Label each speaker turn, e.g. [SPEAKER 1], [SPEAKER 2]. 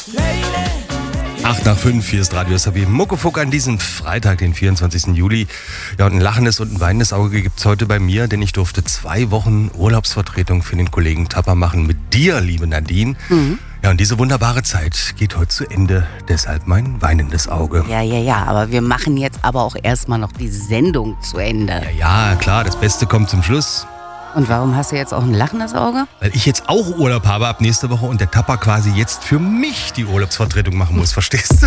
[SPEAKER 1] 8:05, hier ist Radio SAB Muckefuck an diesem Freitag, den 24. Juli. Ja, und ein lachendes und ein weinendes Auge gibt's heute bei mir, denn ich durfte 2 Wochen Urlaubsvertretung für den Kollegen Tapper machen mit dir, liebe Nadine. Ja, und diese wunderbare Zeit geht heute zu Ende, deshalb mein weinendes Auge.
[SPEAKER 2] Ja, aber wir machen jetzt aber auch erstmal noch die Sendung zu Ende.
[SPEAKER 1] Ja, klar, das Beste kommt zum Schluss.
[SPEAKER 2] Und warum hast du jetzt auch ein lachendes Auge?
[SPEAKER 1] Weil ich jetzt auch Urlaub habe ab nächste Woche und der Tapper quasi jetzt für mich die Urlaubsvertretung machen muss, verstehst du?